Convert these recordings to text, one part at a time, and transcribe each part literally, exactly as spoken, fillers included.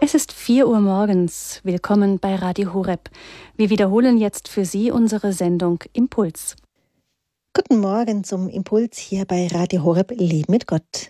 Es ist vier Uhr morgens. Willkommen bei Radio Horeb. Wir wiederholen jetzt für Sie unsere Sendung Impuls. Guten Morgen zum Impuls hier bei Radio Horeb Leben mit Gott.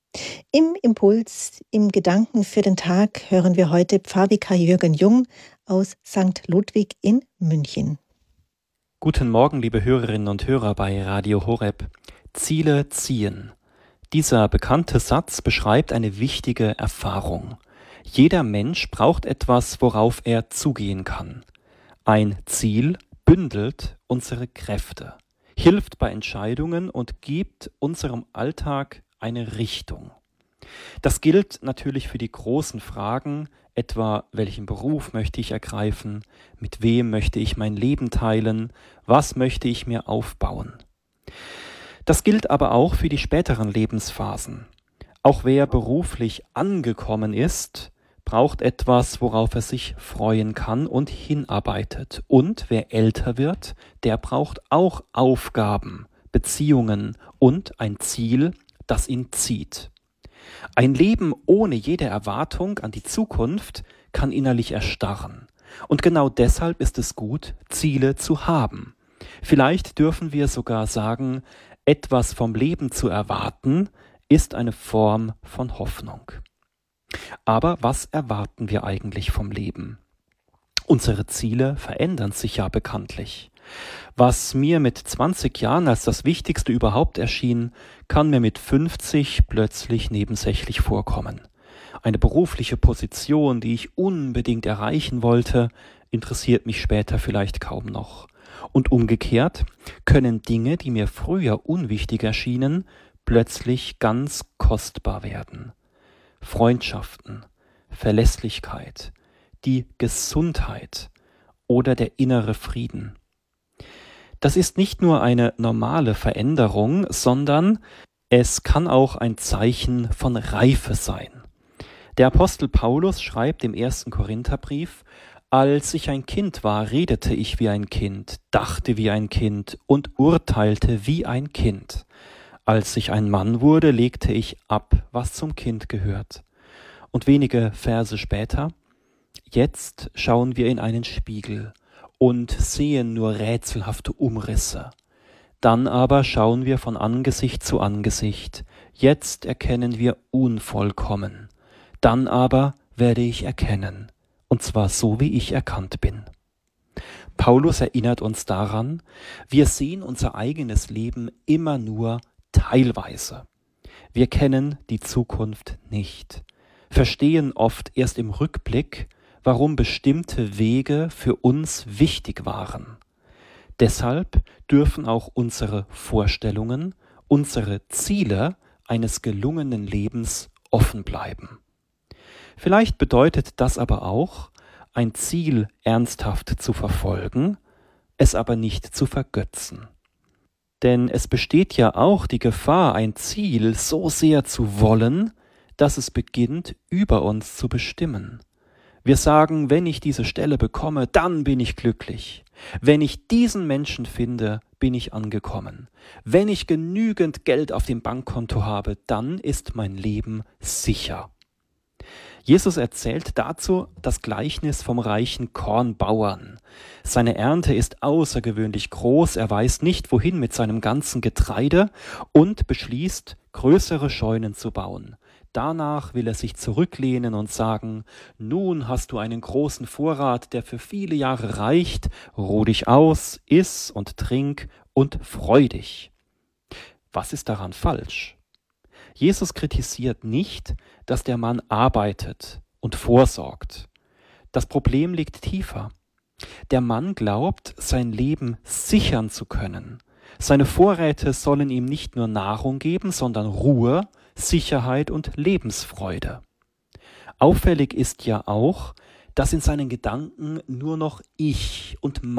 Im Impuls, im Gedanken für den Tag hören wir heute Pfarrvikar Jürgen Jung aus Sankt Ludwig in München. Guten Morgen, liebe Hörerinnen und Hörer bei Radio Horeb. Ziele ziehen. Dieser bekannte Satz beschreibt eine wichtige Erfahrung. Jeder Mensch braucht etwas, worauf er zugehen kann. Ein Ziel bündelt unsere Kräfte, hilft bei Entscheidungen und gibt unserem Alltag eine Richtung. Das gilt natürlich für die großen Fragen, etwa welchen Beruf möchte ich ergreifen, mit wem möchte ich mein Leben teilen, was möchte ich mir aufbauen. Das gilt aber auch für die späteren Lebensphasen. Auch wer beruflich angekommen ist, braucht etwas, worauf er sich freuen kann und hinarbeitet. Und wer älter wird, der braucht auch Aufgaben, Beziehungen und ein Ziel, das ihn zieht. Ein Leben ohne jede Erwartung an die Zukunft kann innerlich erstarren. Und genau deshalb ist es gut, Ziele zu haben. Vielleicht dürfen wir sogar sagen, etwas vom Leben zu erwarten, ist eine Form von Hoffnung. Aber was erwarten wir eigentlich vom Leben? Unsere Ziele verändern sich ja bekanntlich. Was mir mit zwanzig Jahren als das Wichtigste überhaupt erschien, kann mir mit fünfzig plötzlich nebensächlich vorkommen. Eine berufliche Position, die ich unbedingt erreichen wollte, interessiert mich später vielleicht kaum noch. Und umgekehrt können Dinge, die mir früher unwichtig erschienen, plötzlich ganz kostbar werden. Freundschaften, Verlässlichkeit, die Gesundheit oder der innere Frieden. Das ist nicht nur eine normale Veränderung, sondern es kann auch ein Zeichen von Reife sein. Der Apostel Paulus schreibt im ersten Korintherbrief: Als ich ein Kind war, redete ich wie ein Kind, dachte wie ein Kind und urteilte wie ein Kind. Als ich ein Mann wurde, legte ich ab, was zum Kind gehört. Und wenige Verse später: Jetzt schauen wir in einen Spiegel und sehen nur rätselhafte Umrisse. Dann aber schauen wir von Angesicht zu Angesicht. Jetzt erkennen wir unvollkommen. Dann aber werde ich erkennen, und zwar so, wie ich erkannt bin. Paulus erinnert uns daran, wir sehen unser eigenes Leben immer nur teilweise. Wir kennen die Zukunft nicht, verstehen oft erst im Rückblick, warum bestimmte Wege für uns wichtig waren. Deshalb dürfen auch unsere Vorstellungen, unsere Ziele eines gelungenen Lebens offen bleiben. Vielleicht bedeutet das aber auch, ein Ziel ernsthaft zu verfolgen, es aber nicht zu vergötzen. Denn es besteht ja auch die Gefahr, ein Ziel so sehr zu wollen, dass es beginnt, über uns zu bestimmen. Wir sagen, wenn ich diese Stelle bekomme, dann bin ich glücklich. Wenn ich diesen Menschen finde, bin ich angekommen. Wenn ich genügend Geld auf dem Bankkonto habe, dann ist mein Leben sicher. Jesus erzählt dazu das Gleichnis vom reichen Kornbauern. Seine Ernte ist außergewöhnlich groß, er weiß nicht, wohin mit seinem ganzen Getreide und beschließt, größere Scheunen zu bauen. Danach will er sich zurücklehnen und sagen: Nun hast du einen großen Vorrat, der für viele Jahre reicht, ruh dich aus, iss und trink und freu dich. Was ist daran falsch? Jesus kritisiert nicht, dass der Mann arbeitet und vorsorgt. Das Problem liegt tiefer. Der Mann glaubt, sein Leben sichern zu können. Seine Vorräte sollen ihm nicht nur Nahrung geben, sondern Ruhe, Sicherheit und Lebensfreude. Auffällig ist ja auch, dass in seinen Gedanken nur noch ich und